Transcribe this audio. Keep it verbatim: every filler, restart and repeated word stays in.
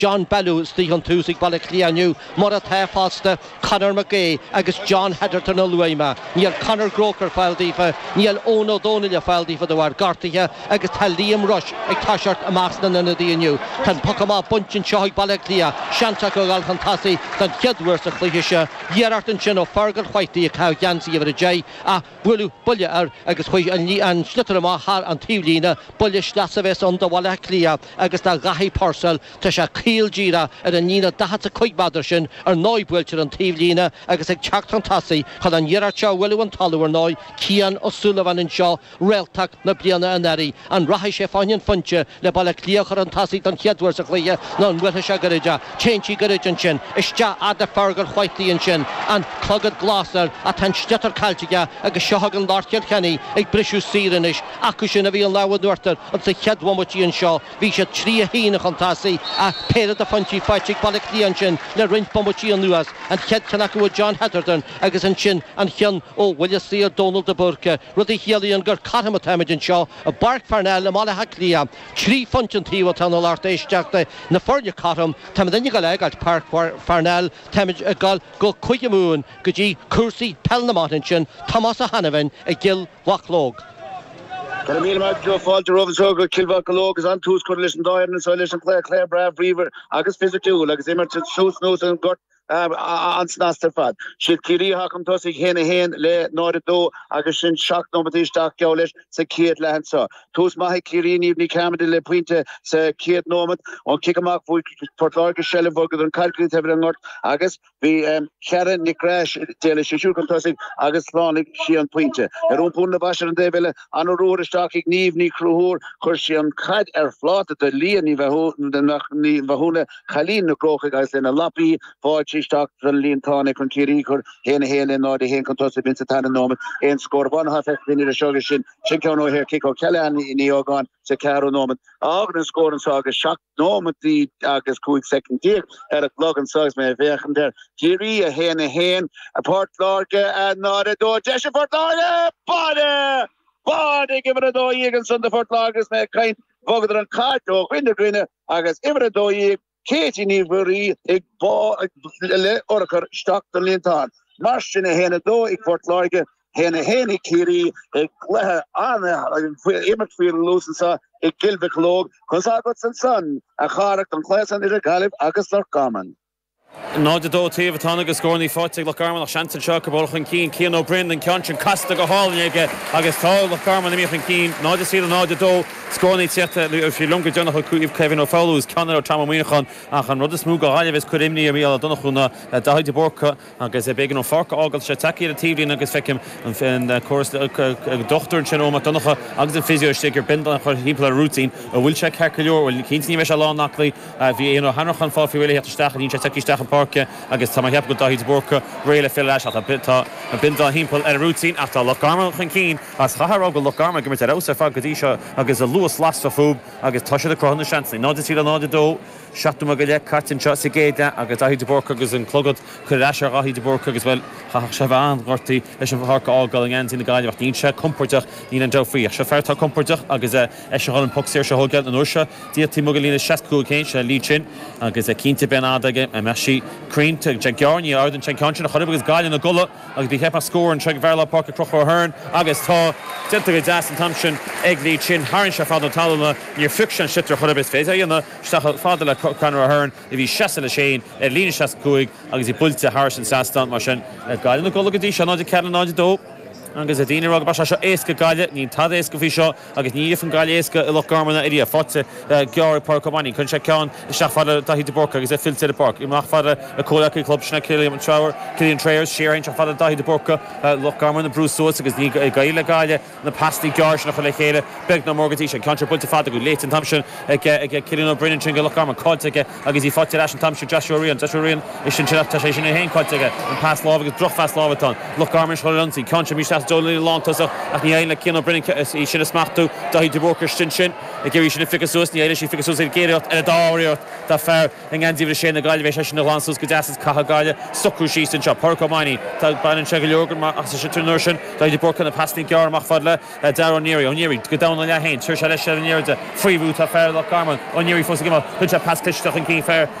John Bellew Stephen Tusig Balaclianu Morata Foster Conor McGay agus John Hedderton Oluema Neil Conor Groker Faldifa Neil Ono Donnelly Faldifa the war Gartia agus Liam Rush ag Tashart Amasnan and the new Tan Pokama Bunchin Shohig Balaclia Shantako Alcantasi Tan Kedworth of Clisha Yerarton Chino Fergal Whitey Cow Yancy of the J Ah Willu Bullier agus Hui and Schlitterma Har and Tivlina Bullish Lassaves on the Walaclia agus the Gahi Parcel Tasha Keel Gira and a Nina Dahata Quick Badershin or Noi Wilcher and Tivlina agus ag Chakton Tassi Kalan Yeracha Willu and Tollower Noi Kian O'Sullivan and Shaw Reltak Nabliana and Eri and Rahi Shefanian Funche Le Balaclia and Tassi and Kedworth of Clia non Willisha Garija Changey Garija Chin Ishja Ada Fergal Whitey and Chin and Clogged Glasser at Stetter Caltiga agus Shohagan Larkin Kenny ag Brishu Sirenish Akushin of Ian Lawa Norton and the Kedwamuchi and Shaw Visha Tria Hina Contasi a Pera the Funchi Fichik Balaclianchin Le Rinch Pomuchi and Luas and Ked Kanaka with John Hedderton agus and Chin and Hyun oh will you see Donald de Burke Ruddy Healy and Gur Katamatamajan and Shaw a Bark Farnell and Malahaklia Tree Funchin Tiva Tunnel Artish Jack the Nafornia Cotum Tamadan Galag at Park Farnell Tamage a Gal go Kuyamoon Guji Kursi Pelnamatin Thomas Hanavan a Gil Wachlog. Caramil Magjo Fall to Rovers Hoger, Kilvacalog is on two coalition Doyer and Solation Claire Claire Brav Reaver, Agus Physical, like Zimmerton Shoes Nose and Got an snaster fad. She Kiri Hakam Tosik Hene Hen, Le Nordo, Agashin Shock Nomadish Dark Gaulish, Se Kiet Lansa. Tos Mahi Kirini, Ni Camedy Le Puinte, Se Kiet Nomad, on Kikamak, Portlarga Schellenburg, and Calculate Heaven North, Agus, the Karen Nikrash, Tele Shukam Tosik, Agus Lonic, she on Puinte. Rumpuna Basher and Deville, Anurur Starkik, Niv, Ni Kruhur, Kursian Kad er Flot, the Leonie Vahuna, Kalin Kroke, guys, in a Lapi, Forchi. Stock Lean Tonic and Kirikur, Hen Hen or the Hen Contos Vincent Noman, and score one half in the Shogashin, Chicono here, Kiko Kellan in Neogon, Secaro Noman, Ogden score and Saga shock Noman the August quick second year at a clock and Sogs may have there. Kiri, a hen, a hen, a Port Lorca, and not a door, Jesha Fort Lorca, Body, Body, give it a door, Egan, Sunday Fort Lorca's make kind, Vogger and Carto, Winter Greener, August, ever a door, Katie Niveri, ik bo, le orker, stak de lintaan. Marsje hene do, ik word lage, hene hene kiri, ik legge aan, iemand veel lozen sa, ik gilbe kloog, konsagot zijn son, en garak dan klesan in de galib, agus lor kamen. Nád dó tíomh tánagus scóirní fáteigh le Carman Shantan seo go bhfuil chun cín Cian O'Brien an Cianchan Costa go hálaige agus tá le Carman na míchan cín nád is síle nád dó scóirní tíata fi lunga donna chu cuaibh Kevin O'Fowlús Conor ó Tramamíochán ach an rud is smú go háile bheits chuimní a míal donna chuna Daithí de Borca agus é began ó farca ágal sé takeí a tíomhlín agus feiceim an choras dochtúr sin óma donnacha agus an physiosticker bindan chu hímpla rútín a bhfuil sé ceir leor bhfuil cíntní bheits a lá nachlaí bhí éon ó hanrachan fá fi bhfuil heachtasteach ní sé takeísteach Park agus tá heap go Daithí de Borca réile fi leis a bita a binda hímpel ar rútín ach tá Lochgarma chun cín as chahará go Lochgarma gomit ar osa fá go dtí seo agus a luas las fa fúb agus tá sé a crohanna seansaí nád is síle nád dó seachtú a go le cartin seo sa géide agus Daithí de Borca agus an clogad chu leis ar Daithí de Borca agus bhfuil chaach se bhean gortaí leis an bharca ágal an gantí na gaiile ní se comporteach ní an defaí se feartá comporteach agus é se an poxir se hógeil an ursa dí tí mo lína seachtú céin se lí sin agus é cínta ben ádaige a meisi Creinte Jagarni out and Chankanchan Holiba's guy in the gullet like the hepa score and check Verla Park across Hearn August Thaw Tinta Das and Thompson Eggley Chin Haran Shafado Talma your fiction shitter Holibas face I know Father Conor Hearn if he Shasel Shane Lena Shaskuig agus he pulled to Harrison Saston Martian guy in the gullet Gadisha not the Canon not the dope agus a dtíine rag basa éasca gaile ní tad éasca bhí seo agus ní fan gaile éasca i Lochgarma na idia fáte gear Parkamaní chun sé ceann is seach fada Daithí de Borca agus é filte de Park imach fada a cólacha club sna Killian Trower Killian Trayers sharing se fada Daithí de Borca Lochgarma na Bruce Soas agus ní gaile gaile na pastí gear sna fada chéile beg na morgatí sé cantra bulta fada go Leighton Thompson ag Killian O'Brien tringa Lochgarma cáilteige agus í fáte leis an Thompson Joshua Ryan Joshua Ryan is sin teach sé sin a héin cáilteige an pass láh agus droch fast láhatán Lochgarma is cholantaí cantra mí as dul lántas ach ní éile cin brin í sin smachtú da de bócar sin sin i ggéir sin ficusús ní éile sí ficusús i géireocht ar a dáíocht tá fear in gandíh sé na gaiile bheith sin na lánús go deas cacha gaiile soú sí sin seo Porcomáí tá ban se go legan as sa túir sin da de borcan na pasting gearmach fadle daníir óníir go dana le hain tuair se lei sé níir de fríomú tá fear le Carman óníir fós go chun se pasclisteach an cí fear